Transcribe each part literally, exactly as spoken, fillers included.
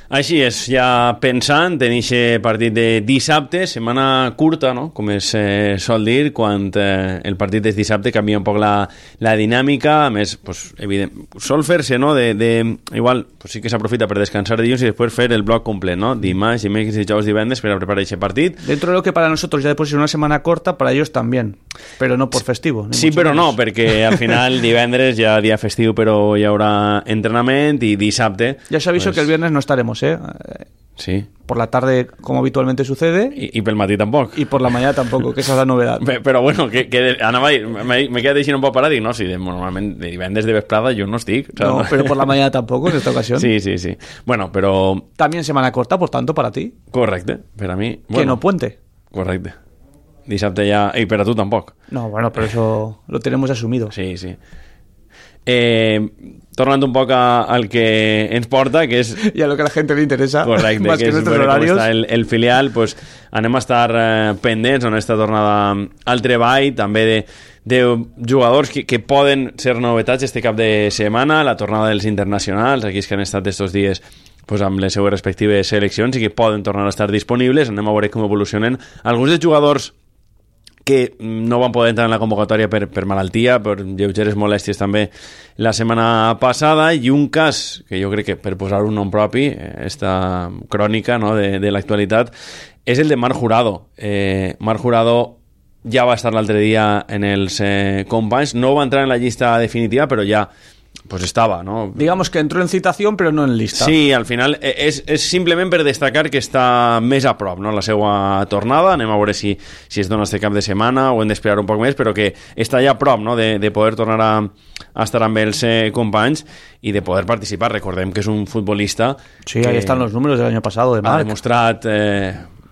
Així és, ja pensant en aquest partit de dissabte, setmana curta, no? Com es eh, sol dir, quan eh, el partit és dissabte canvia un poc la, la dinàmica, a més, pues, evident, sol fer-se, no? De, de, igual, pues sí que s'aprofita per descansar dilluns i després fer el bloc complet, no? Dimarts, dimecres, dijous, divendres per a preparar aquest partit. Dentro de lo que para nosotros ya de por sí es una semana corta, para ellos también, pero no por festivo. Sí, però menos. No, perquè al final divendres ja dia festiu, però hi haurà entrenament i dissabte... Ja s'aviso pues... que el viernes no estaremos, ¿eh? Sí. Por la tarde, como habitualmente sucede. Y, y pel matí tampoc. Y por la mañana tampoco, que esa es la novedad. Però bueno, que, que anava, me, me queda deixant un poc parat i no, si de, normalment de divendres de vesprada jo no estic. O sea, no, no, pero por la mañana tampoco en esta ocasión. Sí, sí, sí. Bueno, pero... También semana corta, por tanto, para ti. Correcte, per a mi. Bueno, que no puente. Correcte. Dissabte ja... I per a tu tampoc. No, bueno, pero eso lo tenemos asumido. Sí, sí. Eh, tornant un poc a, al que ens porta, que és... I a lo que a la gent li interessa. Correcte, más que, que és nuestros veure horarios. Com està el, el filial, pues, anem a estar eh, pendents en aquesta tornada al treball, també de, de jugadors que, que poden ser novetats este cap de setmana, la tornada dels internacionals, aquells que han estat estos dies pues, amb les seues respectives seleccions i que poden tornar a estar disponibles. Anem a veure com evolucionen alguns dels jugadors que no van poder entrar en la convocatòria per, per malaltia, per lleugeres molèsties també la setmana passada, i un cas que jo crec que per posar un nom propi, esta crònica, no, de, de l'actualitat, és el de Marc Jurado. Eh, Marc Jurado ja va estar l'altre dia en els eh, companys, no va entrar en la llista definitiva, però ja pues estava, ¿no? Digamos que entró en citación, però no en lista. Sí, al final és, és simplement per destacar que està més a prop, no?, la seva tornada. Anem a veure si, si es dona este cap de setmana o hem d'esperar un poc més, però que està ja a prop, no?, de, de poder tornar a, a estar amb els eh, companys i de poder participar. Recordem que és un futbolista... Sí, que ahí están los números del año pasado de Marc. Ha demostrat... Eh,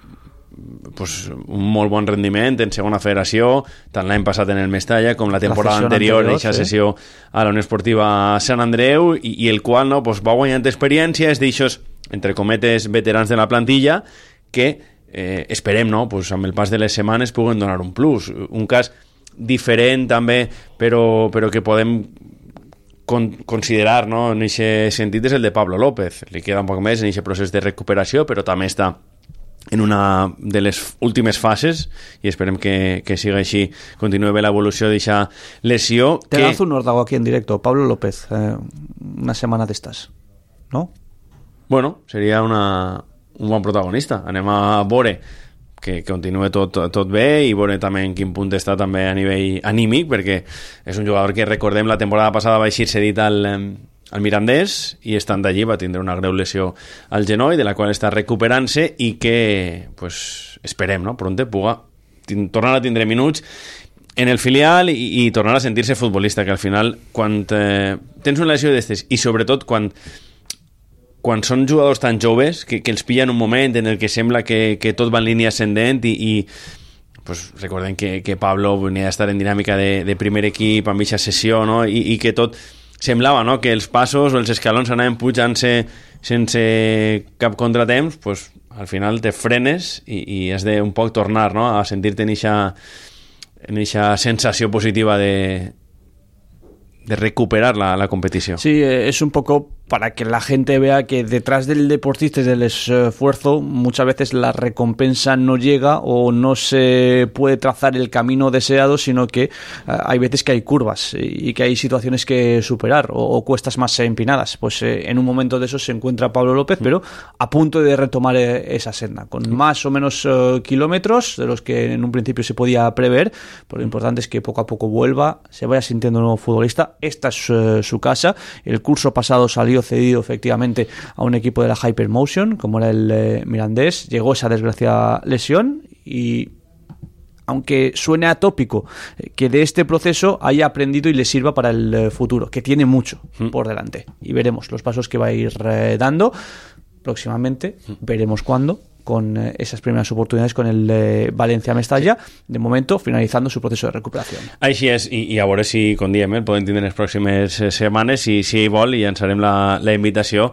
pues, un molt bon rendiment en segona federació, tant l'any passat en el Mestalla com la temporada la anterior, anterior eixa sí. sessió a la Unió Esportiva Sant Andreu, i, i el qual, no, pues, va guanyant experiència, és d'aixòs, entre cometes, veterans de la plantilla, que eh, esperem, no, pues, amb el pas de les setmanes puguen donar un plus. Un cas diferent també, però, però que podem con, considerar, no, en aquest sentit, és el de Pablo López. Li queda un poc més en aquest procés de recuperació, però també està en una de les últimes fases i esperem que, que siga així, continuï bé l'evolució d'aquesta lesió. Te que... lanzo un órdago aquí en directo, Pablo López, eh, una semana de estas, ¿no? Bueno, seria una, un bon protagonista. Anem a veure que continuï tot, tot bé i veure també en quin punt està també a nivell anímic, perquè és un jugador que, recordem, la temporada passada va eixir cedit al... al Mirandés, i estant d'allí va tindre una greu lesió al genoll, de la qual està recuperant-se i que, pues, esperem, no?, pronte puga tornar a tindre minuts en el filial i, i tornar a sentir-se futbolista, que al final, quan eh, tens una lesió d'estes, i sobretot quan quan són jugadors tan joves, que, que els pillen un moment en el que sembla que, que tot va en línia ascendent i, i pues, recordem que, que Pablo venia a estar en dinàmica de, de primer equip amb aquesta sessió, no?, i, i que tot semblava, no?, que els passos o els escalons anaven pujant-se sense cap contratemps, pues, al final te frenes i, i has de un poc tornar, no?, a sentir-te en aquesta sensació positiva de, de recuperar la, la competició. Sí, es un poco para que la gente vea que detrás del deportista y del esfuerzo muchas veces la recompensa no llega o no se puede trazar el camino deseado, sino que uh, hay veces que hay curvas y que hay situaciones que superar o, o cuestas más empinadas. Pues eh, en un momento de eso se encuentra Pablo López, pero a punto de retomar eh, esa senda, con más o menos uh, kilómetros de los que en un principio se podía prever, pero lo importante es que poco a poco vuelva, se vaya sintiendo un nuevo futbolista. Esta es uh, su casa. El curso pasado salió cedido efectivamente a un equipo de la Hypermotion, como era el eh, Mirandés. Llegó esa desgraciada lesión y, aunque suene atópico, eh, que de este proceso haya aprendido y le sirva para el eh, futuro, que tiene mucho mm. por delante. Y veremos los pasos que va a ir eh, dando próximamente. Mm. Veremos cuándo, con eh, esas primeras oportunidades con el eh, Valencia Mestalla, de momento finalizando su proceso de recuperació. Així és, i, i a veure si, com diem, el podem tindre en les pròximes setmanes, i si vol, i llançarem la, la invitació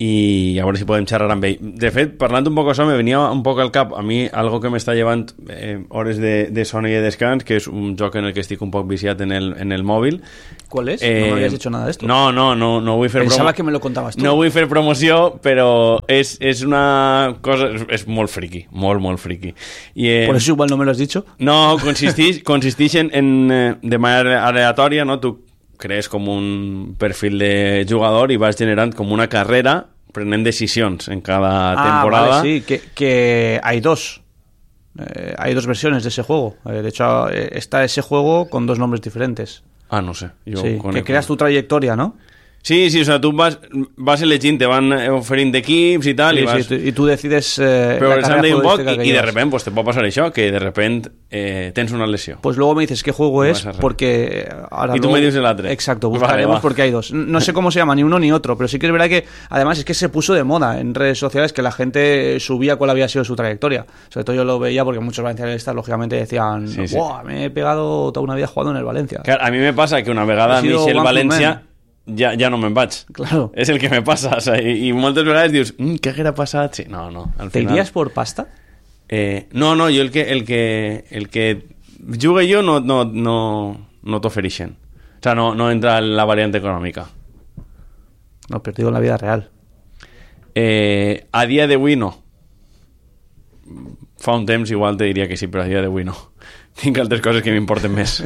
i a veure si podem xerrar amb ell. De fet, parlant un poc d'això, me venia un poc al cap a mi algo que m'està llevant eh, hores de, de son i de descans, que és un joc en el que estic un poc viciat en el, en el mòbil. ¿Cuál es? Eh, no me habías dicho nada de esto. No, no, no, no vull fer Pensaba promo... que me lo contabas tú. No vull fer promoció, però és, és una cosa... És, és molt friki, molt, molt friki. I, eh, Por eso igual no me lo has dicho. No, consisteix, consisteix en, en, eh, de manera aleatòria, no? Tu crees com un perfil de jugador i vas generant com una carrera prenent decisions en cada ah, temporada. Vale, sí, que, que hay dos. Eh, hay dos versiones de ese juego. Eh, de hecho, eh, está ese juego con dos nombres diferentes. Ah, no sé. Jo sí, conec... que creas tu trayectoria, ¿no? Sí, sí, o sea, tu vas, vas elegint, te van oferint equips i tal, sí, i vas... Sí, i tu decides eh, Però la carrera un poc, futbolística que i, i de llevas. repente pues, te pot passar això, que de repente eh, tens una lesión. Pues luego me dices qué juego es, porque ahora y tú luego... me dices el otro. Exacto, Vale, buscaremos va. porque hay dos. No sé cómo se llama, ni uno ni otro, pero sí que es verdad que además es que se puso de moda en redes sociales que la gente subía cuál había sido su trayectoria. Sobre todo yo lo veía porque muchos valencianistas lógicamente decían, sí, sí. ¡buah! Me he pegado toda una vida jugando en el Valencia. Claro, a mi me passa que una vegada a mi el València ja, ja no me'n vaig. Claro. És el que me passa. O sea, i, i moltes vegades dius, mm, què haguera passat? Sí, no, no. Al ¿Te final... irías por pasta? Eh, no, no, jo el que, el que, el que jugue jo no, no, no, no t'ofereixen. O sea, no, no entra en la variante econòmica. No, pero digo en la vida real. Eh, a dia d'avui no. Fa un temps igual te diria que sí, però a dia d'avui no. Tinc altres coses que m'importen més.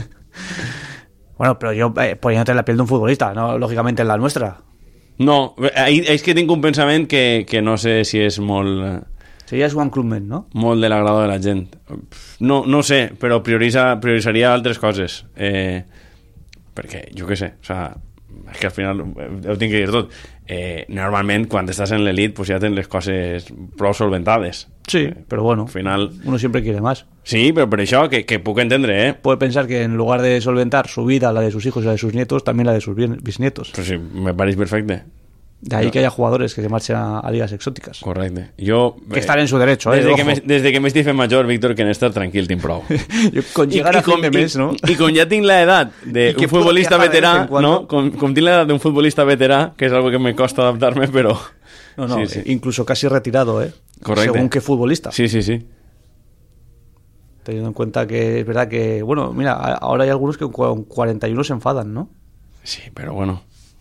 Bueno, pero yo eh, poniéndote en la piel de un futbolista, no lógicamente en la nuestra. No, és que tinc un pensament que, que no sé si és molt... Serías One Clubman, ¿no? Molt de l'agrado de la gent. No, no sé, però prioritza, prioritzaria altres coses. Eh, perquè, jo què sé, o sea, és que al final ho tinc que dir tot. Eh, normalment, quan estàs en l'elit, pues ja tens les coses prou solventades. Sí, eh, pero bueno, al final... uno siempre quiere más. Sí, pero por eso que, que puc entendre, ¿eh? Puede pensar que en lugar de solventar su vida, la de sus hijos y la de sus nietos, también la de sus bien- bisnietos. Pues sí, me parece perfecte. De ahí no. que haya jugadores que se marchen a, a ligas exóticas. Correcte. Jo... Que están en su derecho, ¿eh? Desde que, Ojo. me, desde que m'estic fent major, Víctor, que en estar tranquil tinc prou. Yo, con llegar I, a fin com, de mes, ¿no? I, i com ja tinc l'edat I d'un que puedo futbolista viajar de veterà, vez en cuando. no? Com, com tinc l'edat d'un futbolista veterà, que és algo que me costa adaptarme, però... No, no, sí, sí. incluso casi retirado, ¿eh? Correcte. Según qué futbolista. Sí, sí, sí. Teniendo en cuenta que es verdad que, bueno, mira, ahora hay algunos que con cuarenta y uno se enfadan, ¿no? Sí, però bueno...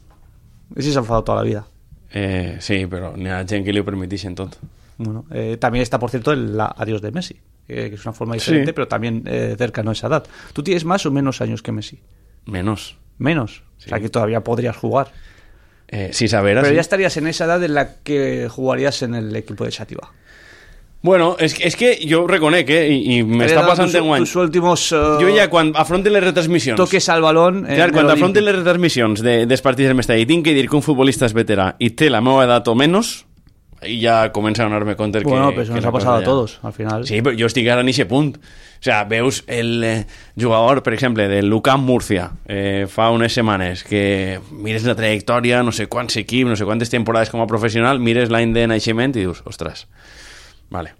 Ese se ha enfadado toda la vida. Eh, sí, però n'hi ha gent que li ho permetixen tot. Bueno, eh, también está, por cierto, el la- adiós de Messi, eh, que es una forma diferente, Sí. pero también eh, cercano a esa edad. ¿Tú tienes más o menos años que Messi? Menos. Menos. Sí. O sea, que todavía podrías jugar. Eh, sí, saber Pero sí. ya estarías en esa edad en la que jugarías en el equipo de Xàtiva. Bueno, és, és que jo ho reconec, eh? I, i m'està Dado passant tus, en guany. tus últimos eh, Jo ja, quan afronten les retransmissions... toques al balón. en Clar, el quan Olímpic. afronten les retransmissions de, dels partits del Mestalla i tinc que dir que un futbolista és veterà i té la meva edat o menys, i ja comença a donar-me compte que... Bueno, pero eso que nos la ha pasado cosa a ja- todos, al final. Sí, però jo estic ara en aquest punt. O sea, veus el eh, jugador, per exemple, del l'U C A M Murcia, eh, fa unes setmanes, que mires la trajectòria, no sé quants equips, no sé quantes temporades com a professional, mires l'any de naixement i dius, ostres, vale.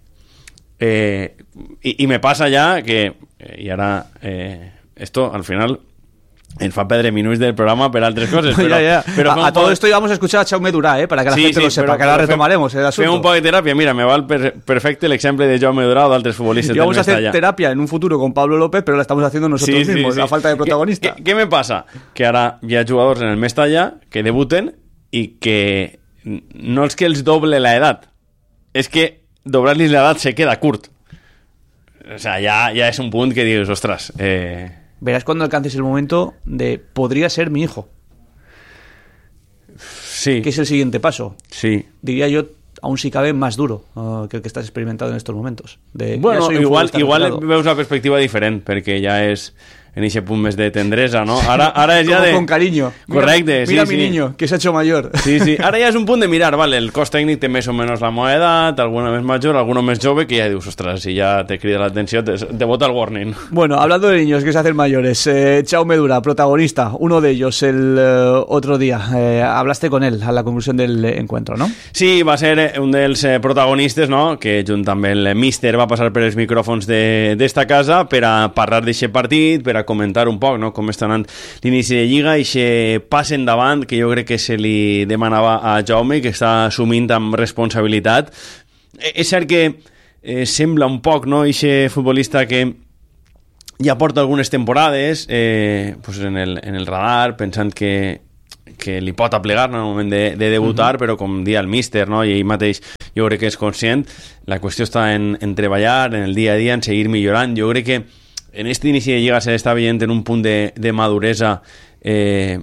Eh, y, y me pasa ya que, eh, y ahora, eh, esto al final... ens fa perdre minuts del programa per altres coses, però... ya, ya. però a, a todo esto íbamos a escuchar a Chaume Durà, ¿eh? Para que la sí, gente sí, lo sepa, però, que ahora però retomaremos el fem, asunto. fem un poc de teràpia, mira, me val per, perfecte l'exemple de Jaume Durà o d'altres futbolistes Y del vamos a hacer Mestalla. terapia en un futuro con Pablo López, pero la estamos haciendo nosotros mismos, la falta de protagonista. ¿Qué, qué, qué me pasa? Que ara hi ha jugadors en el Mestalla que debuten i que no és que els doble la edat, és que doblar-los l'edat se queda curt. O sea, ya, ya es un punt que dius, ostras... Eh... Verás cuando alcances el momento de podría ser mi hijo, Sí, que es el siguiente paso. sí. Diría yo, aún si cabe, más duro uh, que el que estás experimentando en estos momentos. De, ya Bueno, soy un igual, futbolista igual retirado. veus la perspectiva diferent, perquè ja és en aquest punt més de tendresa, no? Ara, ara és ja Como de... con cariño. Mira- Correcte, sí, Mira sí. mi niño, que se ha hecho mayor. Sí, sí. Ara ja és un punt de mirar, vale, el cos tècnic té més o menys la meva edat, alguna més major, alguna més jove, que ja dius, ostres, si ja te crida l'atenció, te, te bota el warning. Bueno, hablando de niños que se hacen mayores, eh, Chaume Durà, protagonista, uno de ellos el eh, otro día. Eh, hablaste con él a la conclusión del eh, encuentro, ¿no? Sí, va ser eh, un dels eh, protagonistes, no?, que junt amb el míster va passar per els micròfons de- d'esta casa per a parlar d'aquest partit, per a comentar un poc, no?, com està anant l'inici de Lliga, i que pas endavant que jo crec que se li demanava a Jaume, que està assumint amb responsabilitat. És cert que eh, sembla un poc, no?, eixe futbolista que ja porta algunes temporades eh, pues en, el, en el radar, pensant que que li pot aplegar en el moment de, de debutar, uh-huh. però com dia el míster, no?, i ell mateix jo crec que és conscient, la qüestió està en, en treballar, en el dia a dia, en seguir millorant. Jo crec que en aquest inici de Lliga se l'està veient en un punt de, de maduresa eh,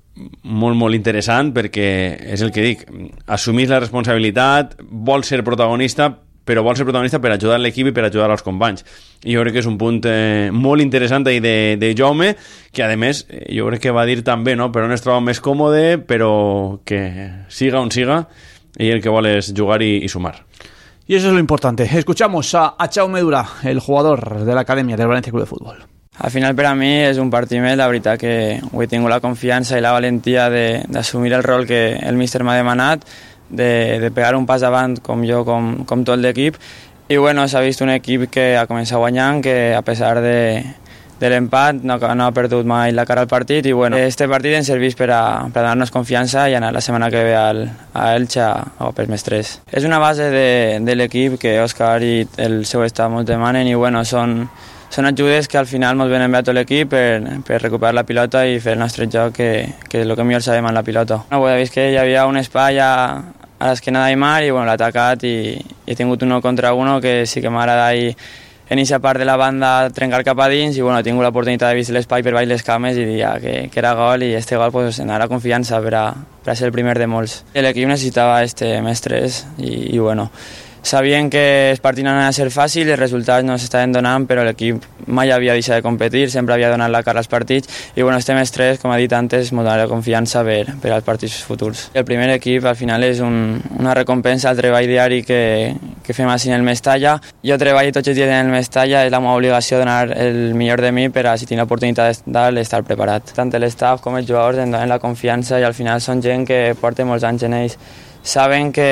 molt, molt interessant, perquè és el que dic, assumís la responsabilitat, vol ser protagonista, però vol ser protagonista per ajudar l'equip i per ajudar els companys. I jo crec que és un punt eh, molt interessant ahí de, de Jaume, que a més eh, jo crec que va dir també, no?, per on es troba més còmode, però que siga on siga, ell el que vol és jugar y, y sumar. Y eso es lo importante. Escuchamos a, a Jaume Durà, el jugador de la Academia del València Club de Fútbol. Al final per a mi és un partit més, la veritat que ho he tingut la confiança i la valentia d'assumir el rol que el míster m'ha demanat, de, de pegar un pas avant com jo, com, com tot l'equip, i bueno, s'ha vist un equip que ha començat guanyant, que a pesar de, de l'empat no, no ha perdut mai la cara al partit, i bueno, este partit ens serveix per a, per a donar-nos confiança i anar la setmana que ve al, a Elche o per més tres. És una base de, de l'equip que Òscar i el seu estat ens demanen, i bueno, són són ajudes que al final ens venen bé a tot l'equip per, per recuperar la pilota i fer el nostre joc, que, que és el que millor sabem amb la pilota. Bueno, he vist que hi havia un espai a, a l'esquena d'Aimar i bueno, l'ha atacat, i, i he tingut uno contra uno que sí que m'agrada, i en aquesta part de la banda trencar cap a dins, i bueno, he tingut l'oportunitat de vist l'espai per baix les cames i dir que, que era gol, i este gol pues, em donarà confiança per a, per a ser el primer de molts. L'equip necessitava este més tres, i, i bueno, sabien que els partits no anaven a ser fàcils, els resultats no s'estaven donant, però l'equip mai havia deixat de competir, sempre havia donat la cara als partits, i bueno, este mes tres, com ha dit antes, ens donarà confiança per, per als partits futurs. El primer equip al final és un, una recompensa al treball diari que, que fem així en el Mestalla. Jo treballo tots els dies en el Mestalla, és la meva obligació donar el millor de mi per a, si tinc l'oportunitat d'estar preparat. Tant l'estaf com els jugadors em donen la confiança, i al final són gent que porta molts anys en ells. Saben que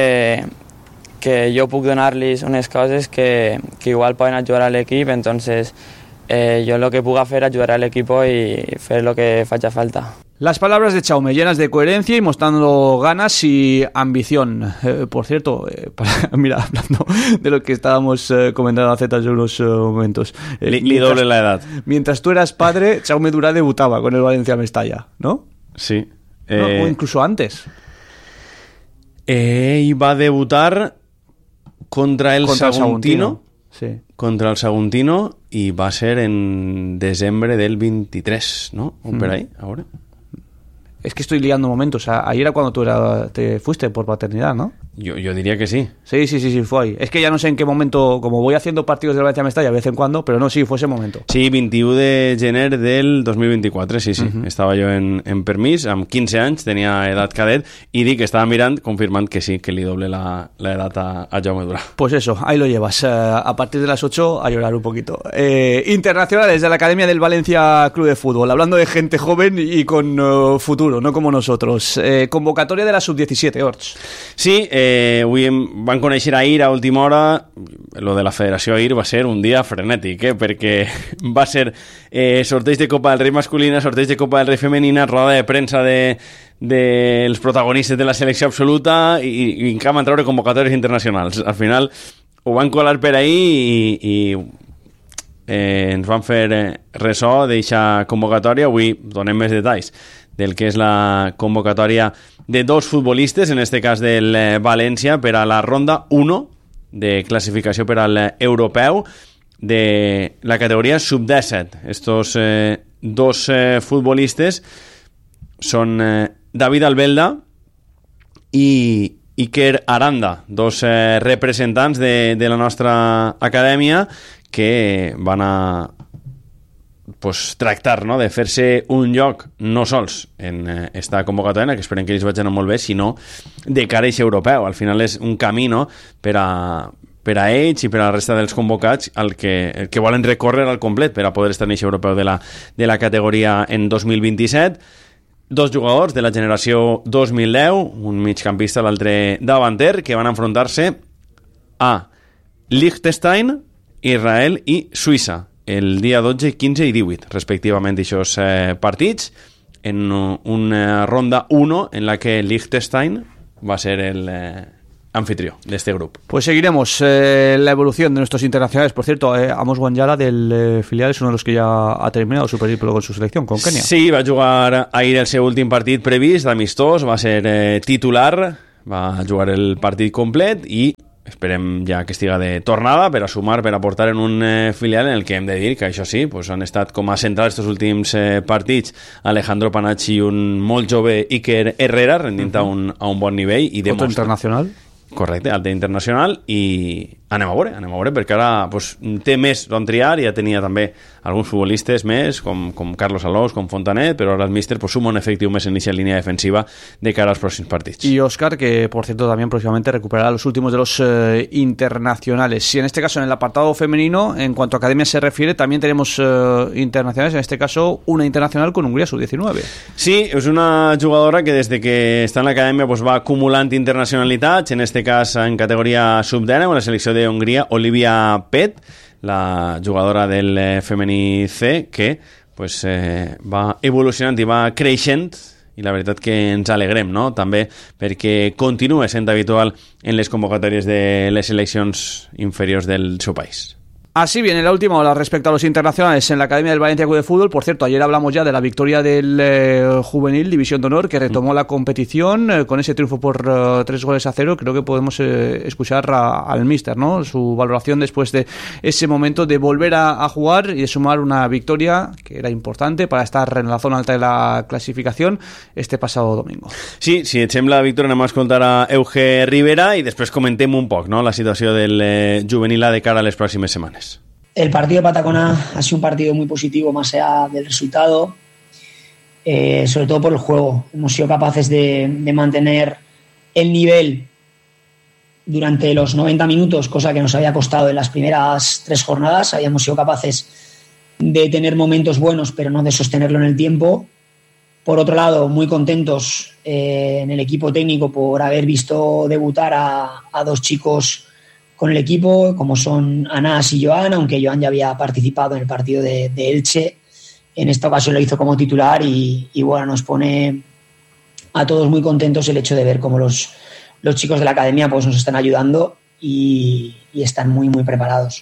que jo puc donar-los unes coses que, que igual poden ajudar a l'equip, entonces eh, yo lo que puga hacer ayudar al equipo y hacer lo que faci falta. Las palabras de Jaume llenas de coherencia y mostrando ganas y ambición. Eh, por cierto, eh, para, mira, hablando de lo que estábamos eh, comentando hace tan unos uh, momentos. Eh, li, li doble la edad. Mientras tú eras padre, Jaume Durà debutaba con el Valencia Mestalla, ¿no? Sí. Eh, no, o incluso antes. Eh, y va a debutar contra el contra Saguntino, el sí. contra el Saguntino, y va a ser en diciembre del veintitrés, ¿no? ¿O mm. por ahí, ahora? Es que estoy liando momentos. O sea, ahí era cuando tú era, te fuiste por paternidad, ¿no? Yo, yo diría que sí. Sí, sí, sí, sí, fue ahí. Es que ya no sé en qué momento, como voy haciendo partidos del Valencia Mestalla de vez en cuando, pero no, sí, fue ese momento. Sí, veintiuno de gener del dos mil veinticuatro, sí, sí. Uh-huh. Estava jo en, en permís, amb quinze anys, tenia edat cadet, i dic que estava mirant, confirmant que sí, que li doble la, la edat a, a Jaume Durà. Pues eso, ahí lo llevas. Uh, a partir de las ocho, a llorar un poquito. Eh, internacionales de la Academia del Valencia Club de Fútbol, hablando de gente joven y con uh, futuro, no como nosotros. Eh, convocatoria de la sub diecisiete, Orts. Sí, eh, avui hem, van conèixer ahir a última hora. Lo de la federació ahir va ser un dia frenètic, eh? Perquè va ser eh, sorteig de Copa del Rei masculina, sorteig de Copa del Rei femenina, roda de premsa de dels protagonistes de la selecció absoluta, i, i encara van treure convocatòries internacionals. Al final ho van colar per ahir i, i eh, ens van fer eh, ressò d'eixa convocatòria. Avui donem més detalls del que és la convocatòria de dos futbolistes, en este cas del eh, València, per a la ronda u de classificació per al europeu de la categoria sub disset. Estos eh, dos eh, futbolistes són eh, David Albelda i Iker Aranda, dos eh, representants de, de la nostra acadèmia que van a pues, tractar, no?, de fer-se un lloc no sols en eh, esta convocatòria, que esperem que ells vagin molt bé, sinó de cara a aquest europeu. Al final és un camí, no?, per a, per a ells i per a la resta dels convocats el que, el que volen recórrer al complet per a poder estar en aquest europeu de la, de la categoria en dos mil vint-i-set. Dos jugadors de la generació dos mil deu, un migcampista, l'altre davanter, que van enfrontar-se a Liechtenstein, Israel i Suïssa. el dia dotze, quinze i divuit, respectivament, d'aixòs eh, partits, en una ronda uno en la que Liechtenstein va ser el eh, anfitrión de este grupo. Pues seguiremos eh, la evolución de nuestros internacionales. Por cierto, eh, Amos Guanyala del eh, filial es uno de los que ya ha terminado su periplo con su selección, con Kenia. Sí, va jugar ahir el seu últim partit previst d'amistós, va ser eh, titular, va jugar el partit complet i esperem ja que estiga de tornada per a sumar, per a portar en un eh, filial en el que hem de dir que això sí, pues han estat com a centrals estos últims eh, partits Alejandro Panacci i un molt jove Iker Herrera rendint uh -huh. a, un, a un bon nivell i demostra... Otro internacional. Correcte, alta internacional, i anem a veure, anem a veure, perquè ara pues, té més d'on triar, ja tenia també alguns futbolistes més, com, com Carlos Alós, com Fontanet, però ara el míster pues, suma un efectiu més en inicia línea defensiva de cara als pròxims partits. Y Óscar, que por cierto también próximamente recuperará los últimos de los eh, internacionales. Y en este caso, en el apartado femenino, en cuanto a academia se refiere, también tenemos eh, internacionales, en este caso una internacional con Hungría sub diecinueve. Sí, és una jugadora que des de que està en l'acadèmia pues, va acumulant internacionalitats, en este cas en categoria sub deu, en la selecció de Hongria, Olivia Pet, la jugadora del eh, femení C, que pues, eh, va evolucionant i va creixent, i la veritat que ens alegrem, no? També perquè continua sent habitual en les convocatòries de les seleccions inferiors del seu país. Así viene la última hora respecto a los internacionales en la Academia del Valencia Club de Fútbol. Por cierto, ayer hablamos ya de la victoria del eh, Juvenil División de Honor, que retomó la competición eh, con ese triunfo por eh, tres goles a cero. Creo que podemos eh, escuchar a, al míster, ¿no? Su valoración después de ese momento de volver a, a jugar y de sumar una victoria que era importante para estar en la zona alta de la clasificación este pasado domingo. Sí, si et sembla, Víctor, anem a escoltar a Euge Rivera i després comentem un poc, no?, la situació del eh, juvenil de cara a les pròximes setmanes. El partido de Patacona ha sido un partido muy positivo, más allá del resultado, eh, sobre todo por el juego. Hemos sido capaces de, de mantener el nivel durante los noventa minutos, cosa que nos había costado en las primeras tres jornadas. Habíamos sido capaces de tener momentos buenos, pero no de sostenerlo en el tiempo. Por otro lado, muy contentos eh, en el equipo técnico por haber visto debutar a, a dos chicos con el equipo, como son Anas y Joan, aunque Joan ya había participado en el partido de, de Elche. En esta ocasión lo hizo como titular y, y bueno, nos pone a todos muy contentos el hecho de ver cómo los, los chicos de la academia pues, nos están ayudando y, y están muy, muy preparados.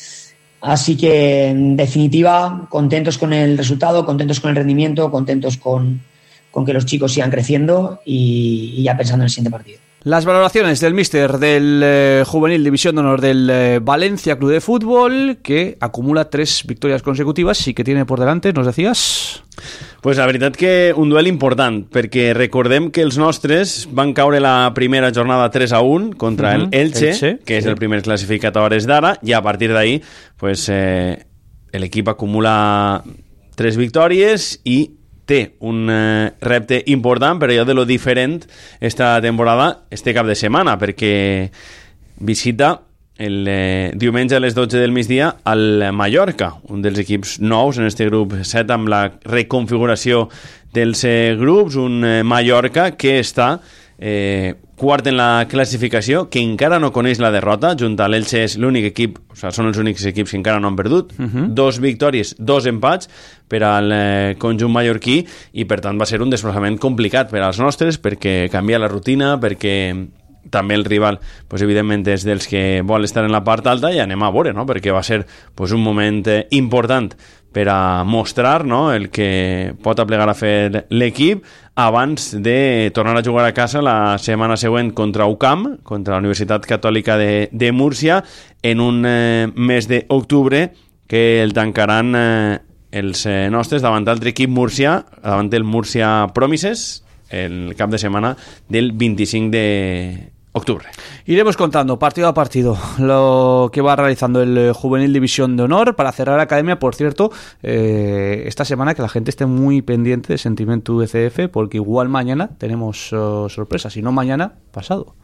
Así que, en definitiva, contentos con el resultado, contentos con el rendimiento, contentos con, con que los chicos sigan creciendo y, y ya pensando en el siguiente partido. Las valoraciones del míster del eh, Juvenil División de Honor del eh, Valencia Club de Fútbol, que acumula tres victorias consecutivas y que tiene por delante, nos decías... Pues la veritat que un duel important, perquè recordem que els nostres van caure la primera jornada tres a un contra uh-huh. el Elche, Elche, que és sí. el primer classificat a hores d'ara, i a partir d'ahí pues, eh, l'equip acumula tres victòries i té un eh, repte important, però allò de lo diferent esta temporada, este cap de setmana, perquè visita el eh, diumenge a les dotze del migdia al Mallorca, un dels equips nous en este grup set amb la reconfiguració dels eh, grups, un eh, Mallorca que està eh, quart en la classificació, que encara no coneix la derrota, junt a l'Elche és l'únic equip, o sigui, són els únics equips que encara no han perdut, uh-huh. dos victòries, dos empats per al eh, conjunt mallorquí, i per tant va ser un desplaçament complicat per als nostres, perquè canvia la rutina, perquè també el rival, pues, evidentment, és dels que vol estar en la part alta, i anem a veure, no?, perquè va ser pues, un moment eh, important per a mostrar, no?, el que pot aplegar a fer l'equip abans de tornar a jugar a casa la setmana següent contra U C A M, contra la Universitat Catòlica de, de Múrcia, en un eh, mes d'octubre que el tancaran eh, els eh, nostres davant d'altre equip Múrcia, davant del Múrcia Promises, el cap de setmana del vint-i-cinc d'octubre. Iremos contando partido a partido lo que va realizando el Juvenil División de Honor para cerrar la academia. Por cierto, eh, esta semana que la gente esté muy pendiente de Sentimiento U C F, porque igual mañana tenemos uh, sorpresas, si no mañana, pasado.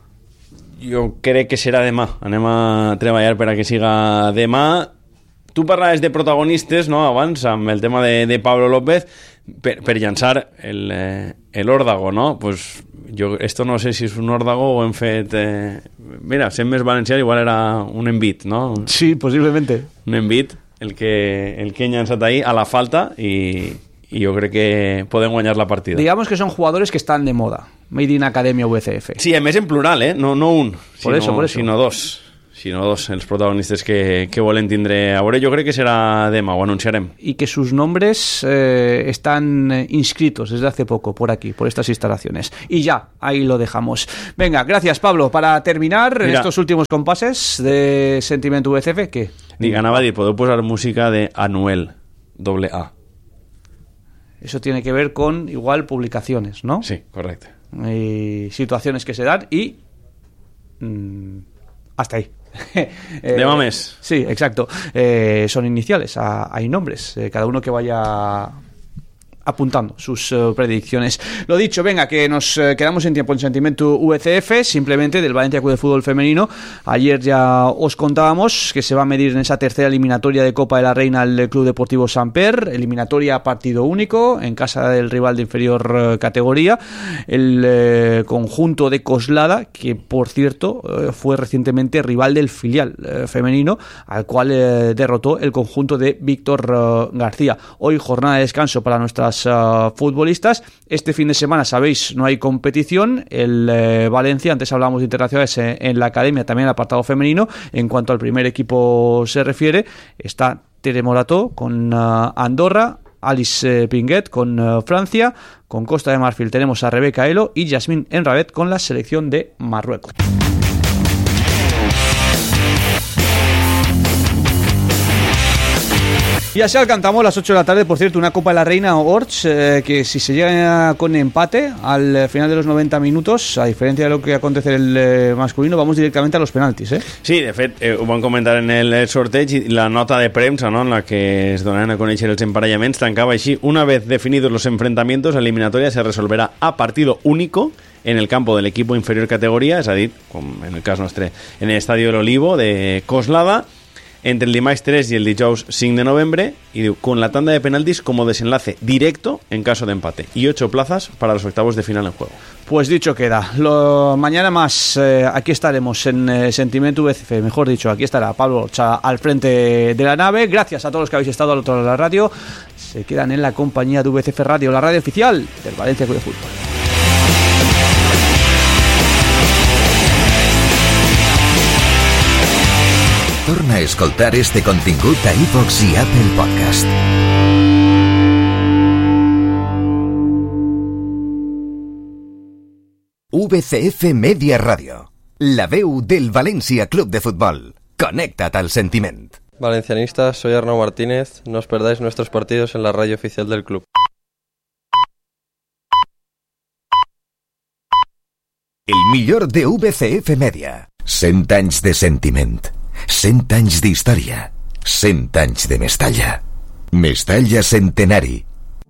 Jo crec que serà demà. Anem a treballar per a que siga demà. Tu parlaves de protagonistes, no?, abans, amb el tema de, de Pablo López, per, per llançar el, eh, el órdago, no? Pues jo, esto no sé si és un órdago o hem fet... Eh... Mira, sent més valencià, igual era un envit, no? Sí, posiblemente. Un envit el que, el que llançat ahir a la falta i, i jo crec que poden guanyar la partida. Digamos que son jugadores que están de moda. Made in Academia U C F. Sí, a més en plural, eh? No, no un, por sinó, eso, por eso. sinó dos. Sinó dos, els protagonistes que, que volen tindre a veure. Jo crec que serà demà, ho anunciarem. Y que sus nombres eh, están inscritos desde hace poco por aquí, por estas instalaciones. Y ya, ahí lo dejamos. Venga, gracias Pablo. Para terminar Mira, estos últimos compases de Sentimiento U C F, ¿qué? Dic, anava a dir, podeu posar música de Anuel, doble A. Eso tiene que ver con, igual, publicaciones, ¿no? Sí, correcte. Y situaciones que se dan y... Mmm, hasta ahí. eh, Demà més. Sí, exacto. Eh, son iniciales, a, hay nombres. Eh, cada uno que vaya apuntando sus uh, predicciones. Lo dicho, venga, que nos uh, quedamos en tiempo en Sentimiento U C F, simplemente del Valencia Club de Fútbol Femenino. Ayer ya os contábamos que se va a medir en esa tercera eliminatoria de Copa de la Reina el Club Deportivo Samper, eliminatoria a partido único en casa del rival de inferior uh, categoría, el uh, conjunto de Coslada, que por cierto uh, fue recientemente rival del filial uh, femenino, al cual uh, derrotó el conjunto de Víctor uh, García. Hoy jornada de descanso para nuestras Uh, futbolistas. Este fin de semana, sabéis, no hay competición. El eh, Valencia, antes hablábamos de internacionales eh, en la academia, también el apartado femenino. En cuanto al primer equipo se refiere, está Tere Morató con uh, Andorra, Alice eh, Pinguet con uh, Francia, con Costa de Marfil tenemos a Rebeca Elo y Yasmín Enrabet con la selección de Marruecos. Y así alcanzamos las ocho de la tarde, por cierto, una Copa de la Reina Orts, eh, que si se llega con empate al final de los noventa minutos, a diferencia de lo que acontece en el eh, masculino, vamos directamente a los penaltis, ¿eh? Sí, de fet, eh, ho vam comentar en el, el sorteig i la nota de premsa, ¿no?, en la que es donaran a conèixer els emparellaments, tancava així: una vez definidos los enfrentamientos, la eliminatoria se resolverá a partido único en el campo del equipo inferior categoría, és a dir, com en el cas nostre, en el Estadio del Olivo de Coslada, entre el dimarts tres y el dijous cinc de noviembre, y diu, con la tanda de penaltis como desenlace directo en caso de empate, y ocho plazas para los octavos de final en juego. Pues dicho queda. Lo, mañana más, eh, aquí estaremos en eh, Sentimiento U C F, mejor dicho, aquí estará Pablo Orcha al frente de la nave. Gracias a todos los que habéis estado al otro lado de la radio. Se quedan en la compañía de U C F Radio, la radio oficial del Valencia Club de Fútbol. Torna a escoltar este contingut a iVox i Apple Podcast. U C F Media Radio, la veu del València Club de Futbol. Connecta't al sentiment. Valencianistas, soy Arnau Martínez. No os perdáis nuestros partidos en la radio oficial del club. El millor de U C F Media. Cent anys de sentiment. Cent anys d'història. Cent anys de Mestalla. Mestalla Centenari.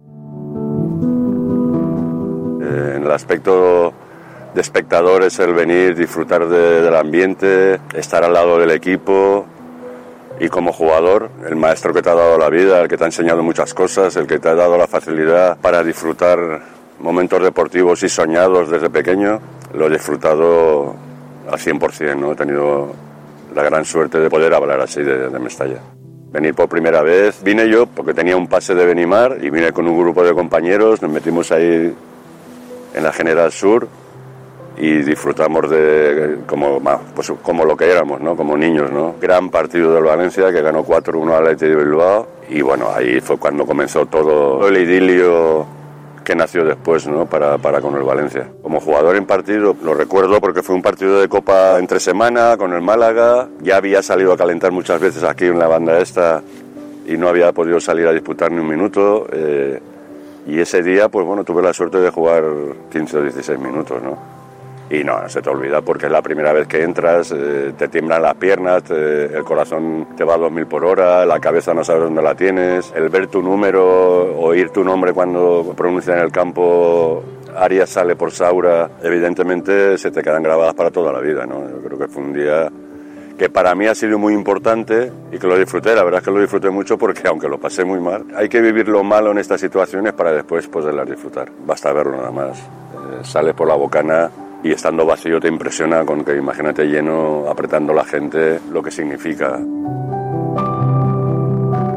Eh, en el aspecto de espectadores, el venir, disfrutar de, del ambiente, estar al lado del equipo, y como jugador, el maestro que te ha dado la vida, el que te ha enseñado muchas cosas, el que te ha dado la facilidad para disfrutar momentos deportivos y soñados desde pequeño, lo he disfrutado al cien por ciento, ¿no? He tenido la gran suerte de poder hablar así de, de Mestalla. Venir por primera vez, vine yo porque tenía un pase de Benimar y vine con un grupo de compañeros, nos metimos ahí en la General Sur y disfrutamos de como, pues, como lo que éramos, ¿no? Como niños, ¿no? Gran partido del Valencia que ganó cuatro uno al Athletic de Bilbao y bueno, ahí fue cuando comenzó todo el idilio que nació después, ¿no? para, para con el Valencia. Como jugador en partido lo recuerdo porque fue un partido de Copa entre semana con el Málaga, ya había salido a calentar muchas veces aquí en la banda esta y no había podido salir a disputar ni un minuto, eh, y ese día pues bueno, tuve la suerte de jugar quince o dieciséis minutos, ¿no? Y no, se te olvida porque es la primera vez que entras, eh, te tiemblan las piernas, te, el corazón te va a dos mil por hora, la cabeza no sabes dónde la tienes, el ver tu número, oír tu nombre cuando pronuncian en el campo, Arias sale por Saura, evidentemente se te quedan grabadas para toda la vida, ¿no? Yo creo que fue un día que para mí ha sido muy importante y que lo disfruté, la verdad es que lo disfruté mucho porque aunque lo pasé muy mal, hay que vivir lo malo en estas situaciones para después poderlas disfrutar, basta verlo nada más, eh, sales por la bocana y estando vacío te impresiona con que imagínate lleno, apretando la gente, lo que significa.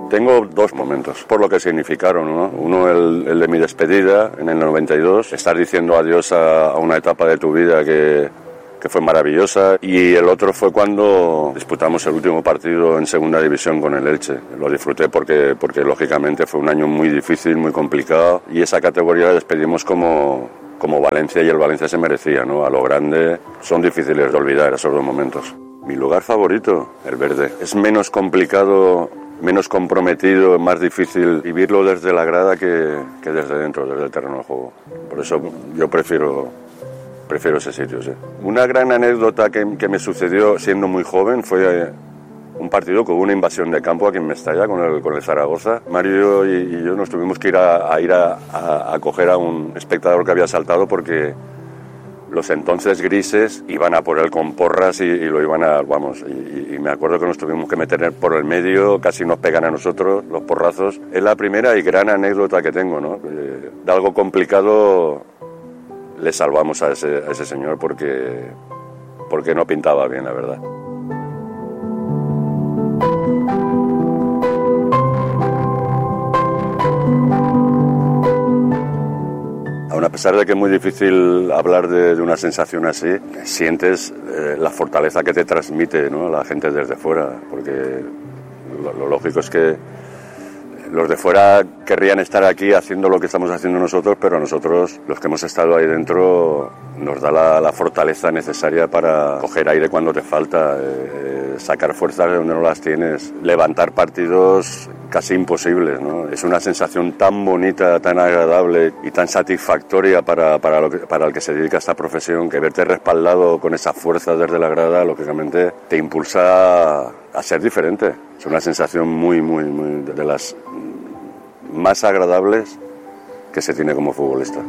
Tengo dos momentos, por lo que significaron, ¿no? Uno, el, el de mi despedida en el noventa y dos, estar diciendo adiós a, a una etapa de tu vida que, que fue maravillosa, y el otro fue cuando disputamos el último partido en segunda división con el Elche. Lo disfruté porque, porque lógicamente fue un año muy difícil, muy complicado, y esa categoría la despedimos como, como Valencia, y el Valencia se merecía, ¿no? A lo grande. Son difíciles de olvidar esos dos momentos. Mi lugar favorito, el verde. Es menos complicado, menos comprometido, es más difícil vivirlo desde la grada que, que desde dentro, desde el terreno de juego. Por eso yo prefiero, prefiero ese sitio, sí. Una gran anécdota que, que me sucedió siendo muy joven fue un partido con una invasión de campo aquí en Mestalla con el, con el Zaragoza. Mario y, y yo nos tuvimos que ir a, a ir a, a, a coger a un espectador que había saltado porque los entonces grises iban a por él con porras y, y lo iban a, vamos, y, y me acuerdo que nos tuvimos que meter por el medio, casi nos pegan a nosotros los porrazos. Es la primera y gran anécdota que tengo, ¿no? De algo complicado le salvamos a ese, a ese señor porque, porque no pintaba bien, la verdad. Aún a pesar de que es muy difícil hablar de, de una sensación así, sientes eh, la fortaleza que te transmite, ¿no?, la gente desde fuera, porque lo, lo lógico es que los de fuera querrían estar aquí haciendo lo que estamos haciendo nosotros, pero nosotros, los que hemos estado ahí dentro, nos da la, la fortaleza necesaria para coger aire cuando te falta, eh, sacar fuerzas de donde no las tienes, levantar partidos casi imposibles, ¿no? Es una sensación tan bonita, tan agradable y tan satisfactoria para, para, lo que, para el que se dedica a esta profesión, que verte respaldado con esa fuerza desde la grada, lógicamente te impulsa a ser diferente. Es una sensación muy, muy, muy de las más agradables que se tiene como futbolista.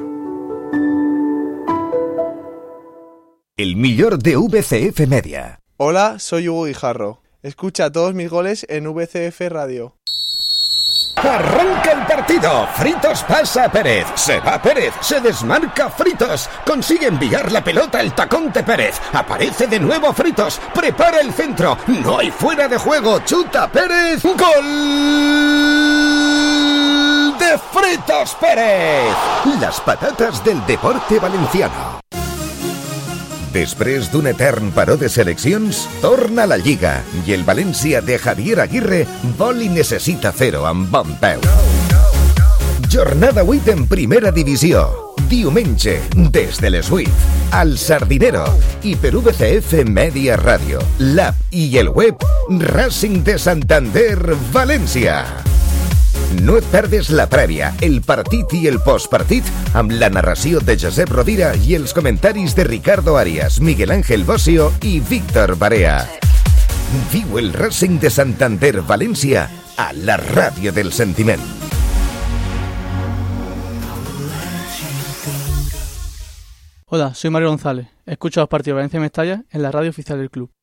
El millor de V C F Media. Hola, soy Hugo Guijarro. Escucha todos mis goles en V C F Radio. Arranca el partido. Fritos pasa a Pérez. Se va Pérez. Se desmarca Fritos. Consigue enviar la pelota al tacón de Pérez. Aparece de nuevo Fritos. Prepara el centro. No hay fuera de juego. Chuta Pérez. ¡Gol de Fritos Pérez! Las patatas del deporte valenciano. Després d'un etern paró de seleccions, torna la Lliga i el València de Javier Aguirre vol i necessita fer-ho amb bon peu. Jornada vuit en primera divisió. Diumenge, des de les vuit, al Sardinero i per V C F Media Ràdio, l'app i el web Racing de Santander València. No et perdes la prèvia, el partit i el postpartit amb la narració de Josep Rovira i els comentaris de Ricardo Arias, Miguel Ángel Bossio i Víctor Barea. Viu el Racing de Santander València a la ràdio del sentiment. Hola, soy Mario González. Escucho los partidos de Valencia y Mestalla en la radio oficial del club.